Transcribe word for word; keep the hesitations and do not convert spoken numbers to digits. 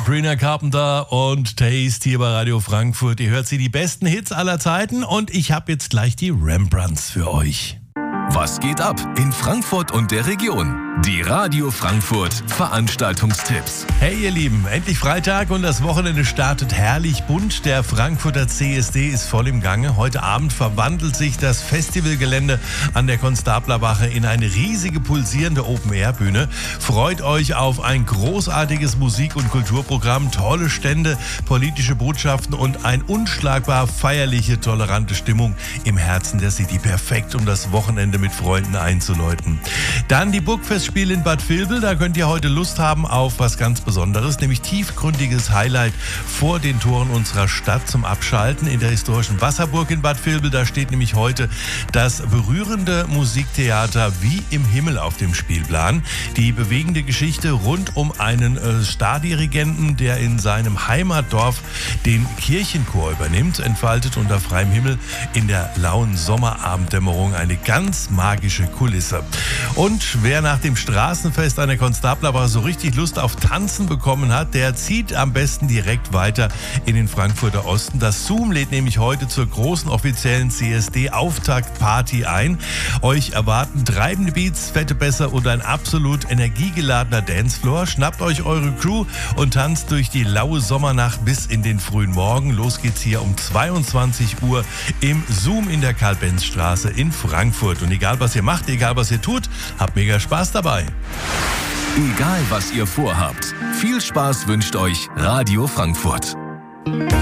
Sabrina Carpenter und Taste hier bei Radio Frankfurt. Ihr hört sie, die besten Hits aller Zeiten, und ich habe jetzt gleich die Rembrandts für euch. Was geht ab in Frankfurt und der Region? Die Radio Frankfurt Veranstaltungstipps. Hey ihr Lieben, endlich Freitag und das Wochenende startet herrlich bunt. Der Frankfurter C S D ist voll im Gange. Heute Abend verwandelt sich das Festivalgelände an der Konstablerwache in eine riesige pulsierende Open-Air-Bühne. Freut euch auf ein großartiges Musik- und Kulturprogramm, tolle Stände, politische Botschaften und eine unschlagbar feierliche, tolerante Stimmung im Herzen der City. Perfekt, um das Wochenende mit Freunden einzuläuten. Dann die Burgfestspiele in Bad Vilbel. Da könnt ihr heute Lust haben auf was ganz Besonderes, nämlich tiefgründiges Highlight vor den Toren unserer Stadt zum Abschalten in der historischen Wasserburg in Bad Vilbel. Da steht nämlich heute das berührende Musiktheater Wie im Himmel auf dem Spielplan. Die bewegende Geschichte rund um einen äh, Stardirigenten, der in seinem Heimatdorf den Kirchenchor übernimmt, entfaltet unter freiem Himmel in der lauen Sommerabenddämmerung eine ganz magische Kulisse. Und wer nach dem Straßenfest an der Konstablerwache so richtig Lust auf Tanzen bekommen hat, der zieht am besten direkt weiter in den Frankfurter Osten. Das Zoom lädt nämlich heute zur großen offiziellen C S D-Auftakt-Party ein. Euch erwarten treibende Beats, fette Bässe und ein absolut energiegeladener Dancefloor. Schnappt euch eure Crew und tanzt durch die laue Sommernacht bis in den frühen Morgen. Los geht's hier um zweiundzwanzig Uhr im Zoom in der Karl-Benz-Straße in Frankfurt. Und egal was ihr macht, egal was ihr tut, habt mega Spaß dabei. Egal was ihr vorhabt, viel Spaß wünscht euch Radio Frankfurt.